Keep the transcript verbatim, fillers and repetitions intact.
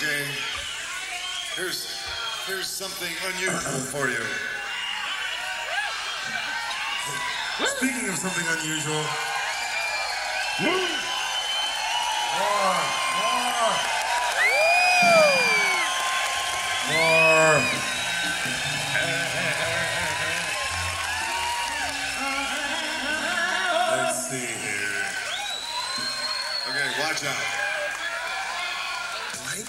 Okay. Here's here's something unusual for you. Speaking of something unusual. More, more, more. Let's see here. Okay, watch out.